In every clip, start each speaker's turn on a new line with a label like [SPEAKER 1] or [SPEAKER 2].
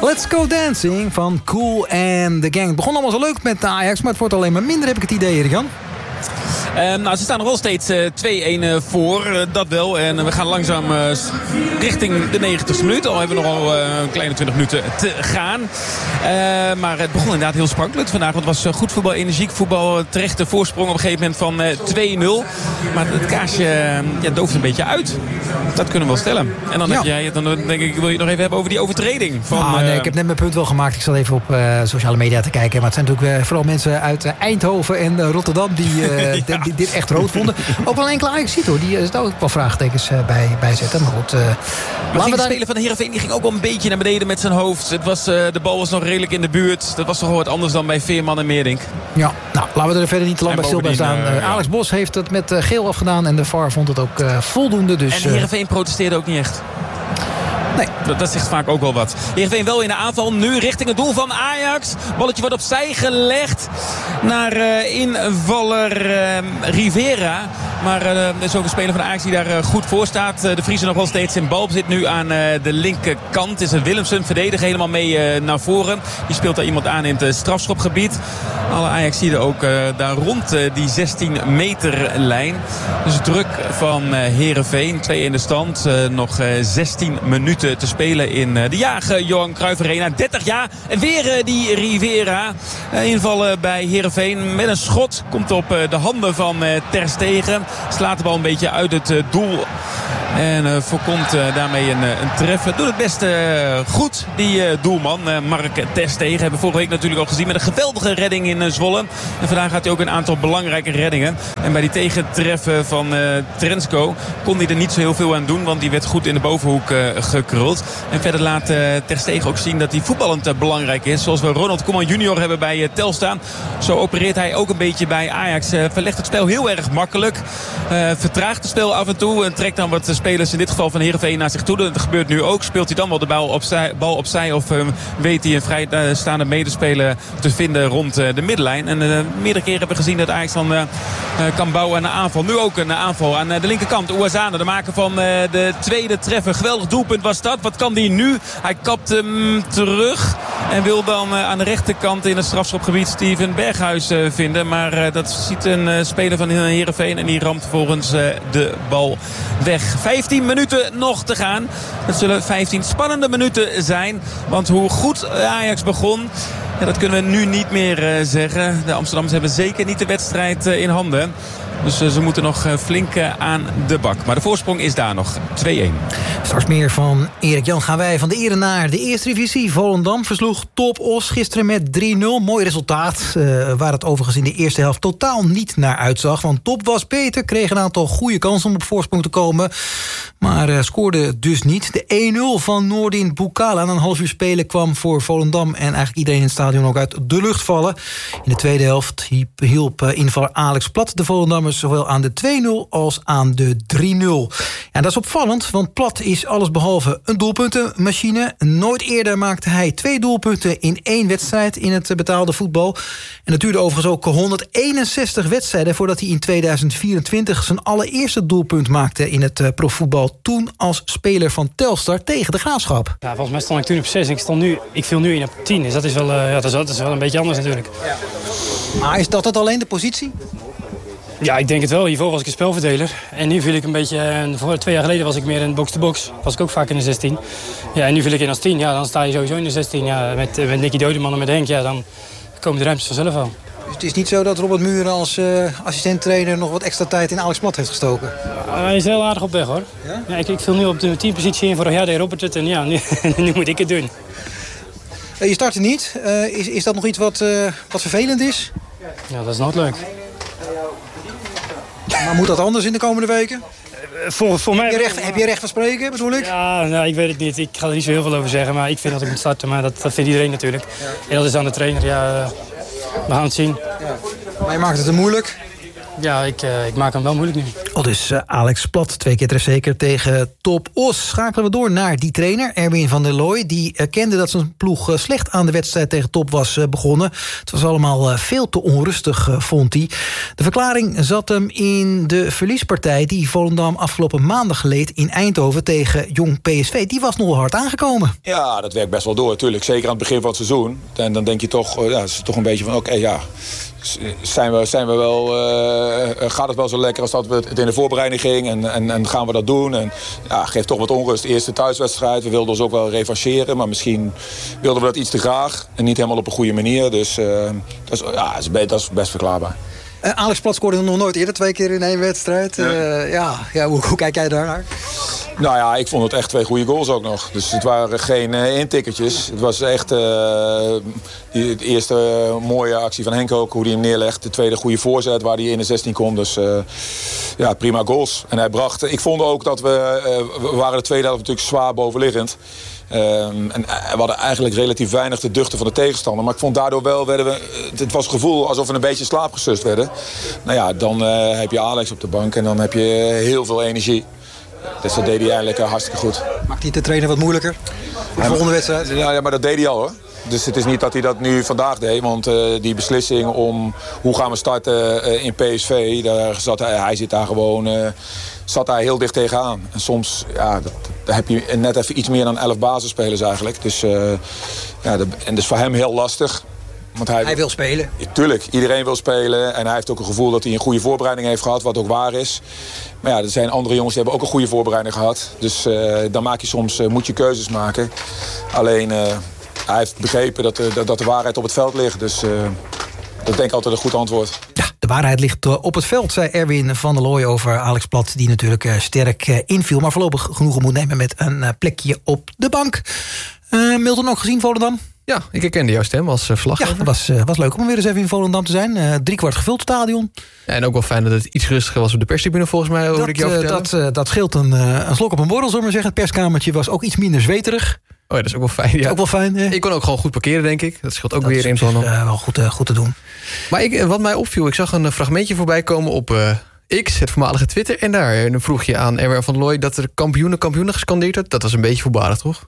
[SPEAKER 1] Let's Go Dancing van Kool and the Gang. Het begon allemaal zo leuk met de Ajax, maar het wordt alleen maar minder, heb ik het idee, Erik-Jan.
[SPEAKER 2] Ze staan nog wel steeds 2-1 voor, dat wel. En we gaan langzaam richting de 90ste minuut. Al hebben we nogal een kleine 20 minuten te gaan. Maar het begon inderdaad heel sprankelijk vandaag. Want het was goed voetbal, energiek voetbal. Terechte voorsprong op een gegeven moment van 2-0. Maar het kaarsje dooft een beetje uit. Dat kunnen we wel stellen. En dan, dan denk ik, wil je het nog even hebben over die overtreding.
[SPEAKER 1] Nee, ik heb net mijn punt wel gemaakt. Ik zal even op sociale media te kijken. Maar het zijn natuurlijk vooral mensen uit Eindhoven en Rotterdam die dit echt rood vonden. Ook wel een enkele Ajax-ziet hoor. Die er ook wel vraagtekens bij zetten. Maar goed.
[SPEAKER 2] De speler van de Heerenveen die ging ook wel een beetje naar beneden met zijn hoofd. De bal was nog redelijk in de buurt. Dat was toch wel wat anders dan bij Veerman en Meerdink.
[SPEAKER 1] Ja, laten we er verder niet te lang bij stil bij staan. Alex Bos heeft het met geel afgedaan. En de VAR vond het ook voldoende. Dus,
[SPEAKER 2] en de Heerenveen protesteerde ook niet echt. Nee. Dat zegt vaak ook wel wat. Heerenveen wel in de aanval. Nu richting het doel van Ajax. Balletje wordt opzij gelegd naar invaller Rivera. Maar er is ook een speler van Ajax die daar goed voor staat. De Vriezen nog wel steeds in balbezit nu aan de linkerkant. Het is een Willemsen, verdediger helemaal mee naar voren. Die speelt daar iemand aan in het strafschopgebied. Alle Ajaxiden ook daar rond die 16 meter lijn. Dus druk van Heerenveen. 2 in de stand. Nog 16 minuten te spelen in de Jager Johan Cruijff Arena. 30 jaar. En weer die Rivera. Invallen bij Heerenveen. Met een schot. Komt op de handen van Ter Stegen. Slaat de bal een beetje uit het doel. En voorkomt daarmee een treffer. Doet het best goed, die doelman. Mark Ter Stegen hebben we vorige week natuurlijk al gezien. Met een geweldige redding in Zwolle. En vandaag had hij ook een aantal belangrijke reddingen. En bij die tegentreffen van Trensko kon hij er niet zo heel veel aan doen. Want die werd goed in de bovenhoek gekruld. En verder laat Ter Stegen ook zien dat hij voetballend belangrijk is. Zoals we Ronald Koeman junior hebben bij Telstar. Zo opereert hij ook een beetje bij Ajax. Verlegt het spel heel erg makkelijk. Vertraagt het spel af en toe. En trekt dan wat spelers in dit geval van Heerenveen naar zich toe. Dat gebeurt nu ook. Speelt hij dan wel de bal opzij of weet hij een vrijstaande medespeler te vinden rond de middenlijn. En meerdere keren hebben we gezien dat Ajax dan kan bouwen aan een aanval. Nu ook een aanval aan de linkerkant. Ouazzane, de maker van de tweede treffer. Geweldig doelpunt was dat. Wat kan die nu? Hij kapt hem terug. En wil dan aan de rechterkant in het strafschopgebied Steven Berghuis vinden. Maar dat ziet een speler van Heerenveen. En die ramt volgens de bal weg. 15 minuten nog te gaan. Het zullen 15 spannende minuten zijn. Want hoe goed Ajax begon, dat kunnen we nu niet meer zeggen. De Amsterdammers hebben zeker niet de wedstrijd in handen. Dus ze moeten nog flink aan de bak. Maar de voorsprong is daar nog 2-1.
[SPEAKER 1] Straks meer van Erik-Jan. Gaan wij van de ere naar de eerste divisie. Volendam versloeg Top Os gisteren met 3-0. Mooi resultaat. Waar het overigens in de eerste helft totaal niet naar uitzag. Want Top was beter. Kreeg een aantal goede kansen om op voorsprong te komen. Maar scoorde dus niet. De 1-0 van Noordin Boukala na een half uur spelen kwam voor Volendam. En eigenlijk iedereen in het stadion ook uit de lucht vallen. In de tweede helft hielp invaller Alex Plat de Volendammers zowel aan de 2-0 als aan de 3-0. En dat is opvallend, want Plat is allesbehalve een doelpuntenmachine. Nooit eerder maakte hij 2 doelpunten in 1 wedstrijd in het betaalde voetbal. En dat duurde overigens ook 161 wedstrijden voordat hij in 2024 zijn allereerste doelpunt maakte in het profvoetbal. Toen als speler van Telstar tegen de Graafschap.
[SPEAKER 3] Ja, volgens mij stond ik toen op 6 en ik viel nu in op 10. Dus dat is wel, dat is wel een beetje anders natuurlijk.
[SPEAKER 1] Ja. Maar is dat alleen de positie?
[SPEAKER 3] Ja, ik denk het wel. Hiervoor was ik een spelverdeler. En nu viel ik een beetje... Voor 2 jaar geleden was ik meer een box-to-box. Was ik ook vaak in de 16. Ja, en nu viel ik in als 10. Ja, dan sta je sowieso in de 16. Ja, met Nicky Dodeman en met Henk. Ja, dan komen de ruimtes vanzelf wel.
[SPEAKER 1] Dus het is niet zo dat Robert Muren als assistent-trainer nog wat extra tijd in Alex Plat heeft gestoken?
[SPEAKER 3] Hij is heel aardig op weg, hoor. Ja? Ja, ik viel nu op de 10-positie in. Vorig jaar deed Robert het. En ja, nu moet ik het doen.
[SPEAKER 1] Je startte niet. Is dat nog iets wat vervelend is?
[SPEAKER 3] Ja, dat is nooit leuk.
[SPEAKER 1] Maar moet dat anders in de komende weken?
[SPEAKER 3] Voor mij...
[SPEAKER 1] Heb je recht van spreken, bedoel ik?
[SPEAKER 3] Ja, nou, ik weet het niet. Ik ga er niet zo heel veel over zeggen. Maar ik vind dat ik moet starten. Maar dat vindt iedereen natuurlijk. Ja. En dat is aan de trainer. Ja, we gaan het zien.
[SPEAKER 1] Ja. Maar je maakt het te moeilijk?
[SPEAKER 3] Ja, ik maak hem wel moeilijk nu.
[SPEAKER 1] Al dus Alex Plat, 2 keer trefzeker tegen Top Os. Schakelen we door naar die trainer, Erwin van der Looy. Die erkende dat zijn ploeg slecht aan de wedstrijd tegen Top was begonnen. Het was allemaal veel te onrustig, vond hij. De verklaring zat hem in de verliespartij die Volendam afgelopen maandag leed in Eindhoven tegen Jong PSV. Die was nogal hard aangekomen.
[SPEAKER 4] Ja, dat werkt best wel door, natuurlijk. Zeker aan het begin van het seizoen. En dan denk je toch, het is toch een beetje van, oké, zijn we wel, gaat het wel zo lekker als dat we het in de voorbereiding ging en gaan we dat doen. En geeft toch wat onrust. Eerste thuiswedstrijd, we wilden ons ook wel revancheren, maar misschien wilden we dat iets te graag en niet helemaal op een goede manier. Dus dat is best verklaarbaar.
[SPEAKER 1] Alex Plat scoorde nog nooit eerder 2 keer in 1 wedstrijd. Hoe kijk jij daarnaar?
[SPEAKER 4] Nou ja, ik vond het echt 2 goede goals ook nog. Dus het waren geen intikkertjes. Het was echt de eerste mooie actie van Henk ook, hoe hij hem neerlegt. De tweede goede voorzet waar hij in de 16 komt. Dus prima goals. En hij bracht, ik vond ook dat we waren de tweede helft natuurlijk zwaar bovenliggend. En we hadden eigenlijk relatief weinig te duchten van de tegenstander. Maar ik vond daardoor wel, het was het gevoel alsof we een beetje in slaap gesust werden. Nou ja, dan heb je Alex op de bank en dan heb je heel veel energie. Dus dat deed hij eigenlijk hartstikke goed.
[SPEAKER 1] Maakt hij de trainer wat moeilijker? Voor de volgende wedstrijd?
[SPEAKER 4] Ja, maar dat deed hij al hoor. Dus het is niet dat hij dat nu vandaag deed. Want die beslissing om hoe gaan we starten in PSV, hij zit daar gewoon, zat hij heel dicht tegenaan. En soms daar heb je net even iets meer dan 11 basisspelers eigenlijk. Dus, en dat is voor hem heel lastig. Want hij
[SPEAKER 1] wil spelen.
[SPEAKER 4] Tuurlijk, iedereen wil spelen. En hij heeft ook een gevoel dat hij een goede voorbereiding heeft gehad. Wat ook waar is. Maar ja, er zijn andere jongens die hebben ook een goede voorbereiding gehad. Dus dan maak je soms, moet je keuzes maken. Alleen, hij heeft begrepen dat de waarheid op het veld ligt. Dus dat denk ik altijd een goed antwoord.
[SPEAKER 1] Ja, de waarheid ligt op het veld, zei Erwin van der Looy over Alex Plat, die natuurlijk sterk inviel. Maar voorlopig genoegen moet nemen met een plekje op de bank. Milton ook gezien, Volendam?
[SPEAKER 5] Ja, ik herkende jouw stem als verslaggever.
[SPEAKER 1] Ja, was leuk om weer eens even in Volendam te zijn. 3/4 gevuld het stadion.
[SPEAKER 5] Ja, en ook wel fijn dat het iets rustiger was op de perstribune, volgens mij, hoorde ik jou vertellen.
[SPEAKER 1] Dat scheelt een slok op een borrel, zullen we maar zeggen. Het perskamertje was ook iets minder zweterig.
[SPEAKER 5] Oh ja, dat is ook wel fijn. Ja.
[SPEAKER 1] Ook wel fijn.
[SPEAKER 5] Ik kon ook gewoon goed parkeren, denk ik. Dat scheelt ook weer in zo'n.
[SPEAKER 1] Wel goed te doen.
[SPEAKER 5] Maar wat mij opviel, ik zag een fragmentje voorbij komen op X, het voormalige Twitter. En daar vroeg je aan Erwin van der Looy dat er kampioenen gescandeerd werd. Dat was een beetje voorbarig, toch?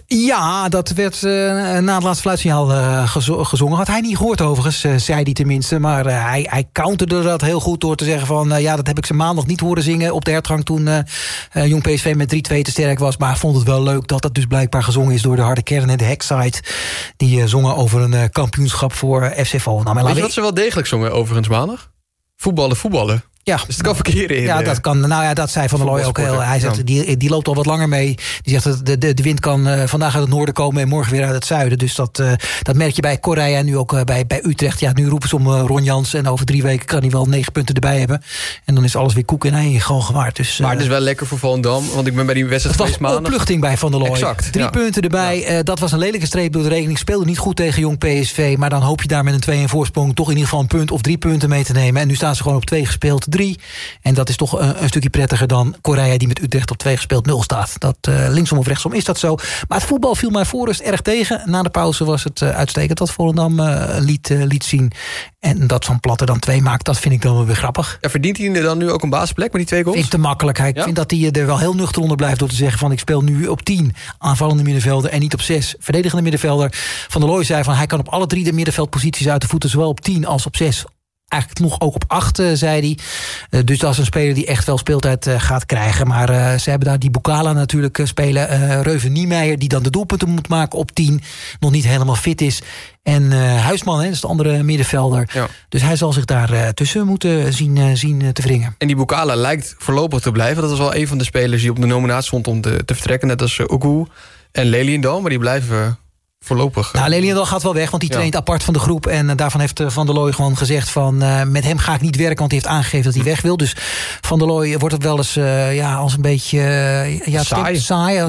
[SPEAKER 1] Ja, dat werd na het laatste fluitsignaal gezongen. Had hij niet gehoord overigens, zei hij tenminste. Maar hij counterde dat heel goed door te zeggen van... dat heb ik ze maandag niet horen zingen op de hertgang... toen Jong PSV met 3-2 te sterk was. Maar vond het wel leuk dat dat dus blijkbaar gezongen is... door de harde kern en de Hackside. Die zongen over een kampioenschap voor FC Volendam.
[SPEAKER 5] Weet je wat ze wel degelijk zongen overigens maandag? Voetballen. Ja. Dus het kan verkeren in.
[SPEAKER 1] Ja, dat kan. Nou ja, dat zei Van der Looy ook heel. Hij zegt, die loopt al wat langer mee. Die zegt, de wind kan vandaag uit het noorden komen en morgen weer uit het zuiden. Dus dat merk je bij Correa en nu ook bij Utrecht. Ja, nu roepen ze om Ron Jans en over 3 weken kan hij wel 9 punten erbij hebben. En dan is alles weer koek en ei gewoon gewaard. Dus,
[SPEAKER 5] maar het is wel lekker voor Volendam, want ik ben bij die wedstrijd geweest maandag.
[SPEAKER 1] Het was opluchting bij Van der Looy.
[SPEAKER 5] Exact.
[SPEAKER 1] 3 punten erbij. Ja. Dat was een lelijke streep door de rekening. Speelde niet goed tegen Jong PSV. Maar dan hoop je daar met een 2 in voorsprong toch in ieder geval een punt of 3 punten mee te nemen. En nu staan ze gewoon op 2 gespeeld, 3. En dat is toch een stukje prettiger dan Correa die met Utrecht op 2 gespeeld 0 staat. Dat linksom of rechtsom is dat zo. Maar het voetbal viel mij voor rust erg tegen. Na de pauze was het uitstekend wat Volendam liet zien. En dat Van Platte dan 2 maakt, dat vind ik dan wel weer grappig.
[SPEAKER 5] Ja, verdient hij dan nu ook een basisplek met die 2 goals?
[SPEAKER 1] Vind ik te makkelijk. Ik vind dat hij er wel heel nuchter onder blijft door te zeggen van ik speel nu op 10 aanvallende middenvelder en niet op 6 verdedigende middenvelder. Van der Looy zei van hij kan op alle 3 de middenveldposities uit de voeten, zowel op 10 als op 6. Eigenlijk nog ook op 8, zei hij. Dus dat is een speler die echt wel speeltijd gaat krijgen. Maar ze hebben daar die Bukala natuurlijk spelen. Reuven Niemeyer, die dan de doelpunten moet maken op 10. Nog niet helemaal fit is. En Huisman, dat is de andere middenvelder. Ja. Dus hij zal zich daar tussen moeten zien te wringen. En
[SPEAKER 5] die Bukala lijkt voorlopig te blijven. Dat was wel een van de spelers die op de nominatie stond om te vertrekken. Net als Ogu en Leliendal. Maar die blijven... voorlopig.
[SPEAKER 1] Nou, Leliendal gaat wel weg, want die traint apart van de groep. En daarvan heeft Van der Looy gewoon gezegd van... met hem ga ik niet werken, want hij heeft aangegeven dat hij weg wil. Dus Van der Looy wordt het wel eens als een beetje... saai.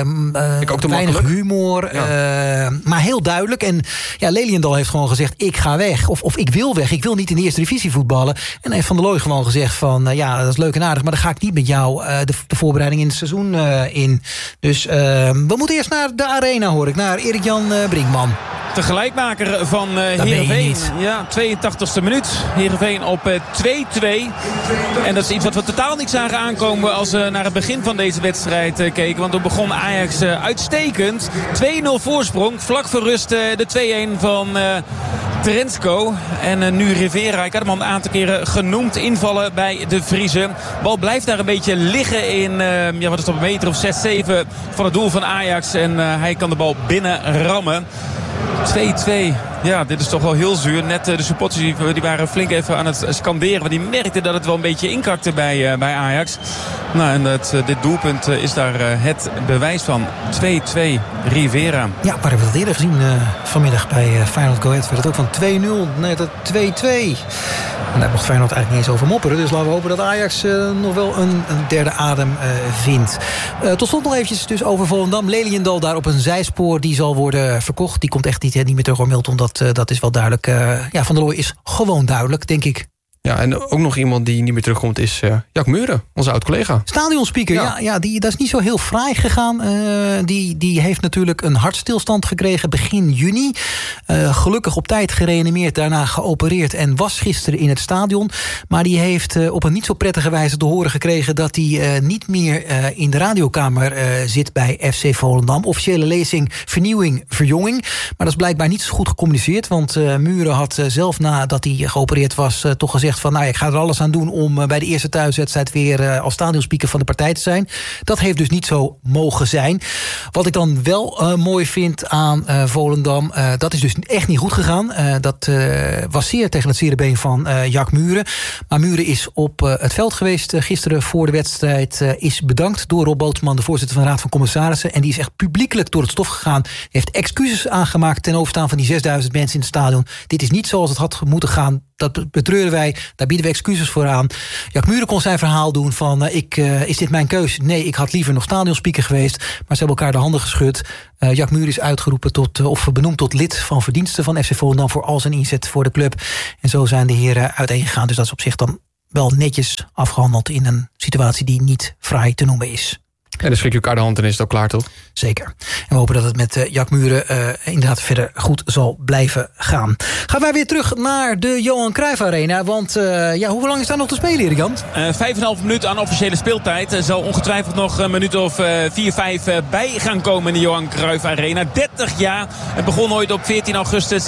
[SPEAKER 5] Ik ook te
[SPEAKER 1] weinig
[SPEAKER 5] makkelijk.
[SPEAKER 1] Humor. Ja. Maar heel duidelijk. En Leliendal heeft gewoon gezegd, ik ga weg. Of ik wil weg. Ik wil niet in de eerste divisie voetballen. En heeft Van der Looy gewoon gezegd van... dat is leuk en aardig, maar dan ga ik niet met jou de voorbereiding in het seizoen in. Dus we moeten eerst naar de arena, hoor ik. Naar Erik-Jan Brinkman.
[SPEAKER 2] de gelijkmaker van Heerenveen. Ja, 82e minuut. Heerenveen op 2-2. En dat is iets wat we totaal niet zagen aankomen als we naar het begin van deze wedstrijd keken. Want toen begon Ajax uitstekend. 2-0 voorsprong. Vlak voor rust de 2-1 van Terensko. En nu Rivera. Ik had hem al een aantal keren genoemd. Invallen bij de Vriezen. De bal blijft daar een beetje liggen in wat is het, op een meter of 6, 7 van het doel van Ajax. En hij kan de bal binnen rammen. 2-2. Ja, dit is toch wel heel zuur. Net de supporters die waren flink even aan het scanderen. Want die merkten dat het wel een beetje inkakte bij Ajax. Nou, en dit doelpunt is daar het bewijs van. 2-2 Rivera.
[SPEAKER 1] Ja, maar we hebben het eerder gezien vanmiddag bij Feyenoord Go Ahead. Werd het ook van 2-0. Nee, dat 2-2. En daar mocht Feyenoord eigenlijk niet eens over mopperen. Dus laten we hopen dat Ajax nog wel een derde adem vindt. Tot slot nog eventjes dus over Volendam. Leliendal daar op een zijspoor. Die zal worden verkocht. Die komt echt niet meer terug, Milton. Dat is wel duidelijk. Van der Looy is gewoon duidelijk, denk ik.
[SPEAKER 5] Ja, en ook nog iemand die niet meer terugkomt is Jack Muren, onze oud-collega.
[SPEAKER 1] Stadionspeaker, dat is niet zo heel fraai gegaan. Die heeft natuurlijk een hartstilstand gekregen begin juni. Gelukkig op tijd gereanimeerd, daarna geopereerd en was gisteren in het stadion. Maar die heeft op een niet zo prettige wijze te horen gekregen dat hij niet meer in de radiokamer zit bij FC Volendam. Officiële lezing vernieuwing, verjonging. Maar dat is blijkbaar niet zo goed gecommuniceerd, want Muren had zelf nadat hij geopereerd was toch gezegd van, ik ga er alles aan doen om bij de eerste thuiswedstrijd weer als stadionspeaker van de partij te zijn. Dat heeft dus niet zo mogen zijn. Wat ik dan wel mooi vind aan Volendam, dat is dus echt niet goed gegaan. Dat was zeer tegen het zere been van Jack Muren. Maar Muren is op het veld geweest gisteren voor de wedstrijd. Is bedankt door Rob Bootsman, de voorzitter van de Raad van Commissarissen. En die is echt publiekelijk door het stof gegaan. Hij heeft excuses aangemaakt ten overstaan van die 6000 mensen in het stadion. Dit is niet zoals het had moeten gaan. Dat betreuren wij, daar bieden we excuses voor aan. Jack Muren kon zijn verhaal doen van, is dit mijn keus? Nee, ik had liever nog stadionspeaker geweest. Maar ze hebben elkaar de handen geschud. Jack Muren is uitgeroepen of benoemd tot lid van verdiensten van FC Volendam voor al zijn inzet voor de club. En zo zijn de heren uiteengegaan. Dus dat is op zich dan wel netjes afgehandeld in een situatie die niet fraai te noemen is.
[SPEAKER 5] Ja, dus schrik je elkaar de hand en is het ook klaar, toch?
[SPEAKER 1] Zeker. En we hopen dat het met Jack Muren inderdaad verder goed zal blijven gaan. Gaan wij weer terug naar de Johan Cruijff Arena. Want hoe lang is daar nog te spelen, Erik Jan?
[SPEAKER 2] 5,5 minuut aan officiële speeltijd. Er zal ongetwijfeld nog een minuut of 4, 5 bij gaan komen in de Johan Cruijff Arena. 30 jaar. Het begon ooit op 14 augustus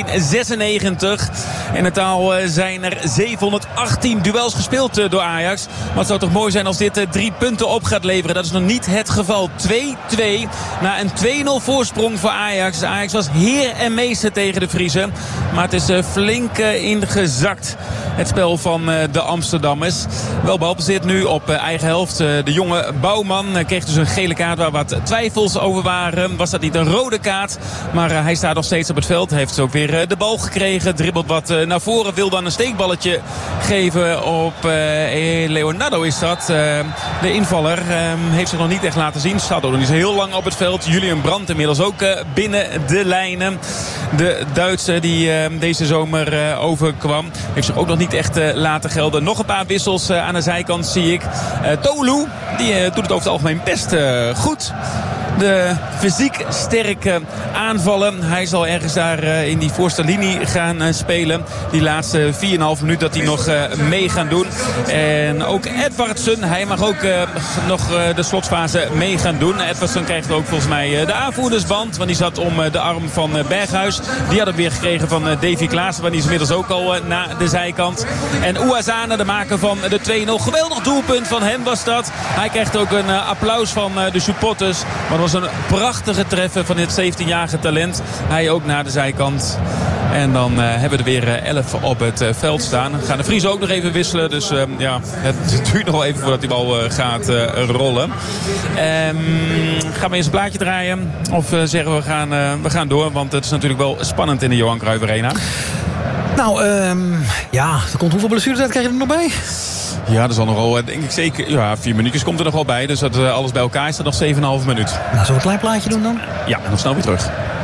[SPEAKER 2] 1996. In totaal zijn er 718 duels gespeeld door Ajax. Maar het zou toch mooi zijn als dit 3 punten op gaat leveren. Dat is nog niet het geval. 2-2 na een 2-0 voorsprong voor Ajax. Ajax was heer en meester tegen de Vriezen. Maar het is flink ingezakt. Het spel van de Amsterdammers. Wel balbezit nu op eigen helft. De jonge Bouwman kreeg dus een gele kaart waar wat twijfels over waren. Was dat niet een rode kaart? Maar hij staat nog steeds op het veld. Hij heeft ook weer de bal gekregen. Dribbelt wat naar voren. Wil dan een steekballetje geven op Leonardo is dat. De invaller heeft zich nog niet echt laten zien. Staat ook nog niet zo heel lang op het veld. Julian Brandt inmiddels ook binnen de lijnen. De Duitse die deze zomer overkwam. Heeft zich ook nog niet echt laten gelden. Nog een paar wissels aan de zijkant zie ik. Tolu, die doet het over het algemeen best goed. De fysiek sterke aanvallen. Hij zal ergens daar in die voorste linie gaan spelen. Die laatste 4,5 minuut dat hij nog mee gaan doen. En ook Edvardsen, hij mag ook nog de slotfase mee gaan doen. Edvardsen krijgt ook volgens mij de aanvoerdersband. Want die zat om de arm van Berghuis. Die had het weer gekregen van Davy Klaassen. Want die is inmiddels ook al naar de zijkant. En Ouazzane, de maker van de 2-0. Geweldig doelpunt van hem was dat. Hij krijgt ook een applaus van de supporters. Maar het was een prachtige treffer van dit 17-jarige talent. Hij ook naar de zijkant. En dan hebben we er weer 11 op het veld staan. Gaan de Vriezen ook nog even wisselen. Dus het duurt nog wel even voordat die bal gaat rollen. Gaan we eens een plaatje draaien? Of zeggen we gaan door? Want het is natuurlijk wel spannend in de Johan Cruijff Arena.
[SPEAKER 1] Nou, er komt hoeveel blessuretijd krijg je er nog bij?
[SPEAKER 2] Ja, er zal nog wel, denk ik zeker, 4 minuutjes komt er nog wel bij. Dus dat alles bij elkaar is dat nog 7,5 minuut.
[SPEAKER 1] Nou, zullen we een klein plaatje doen dan?
[SPEAKER 2] Ja, en dan snel weer terug.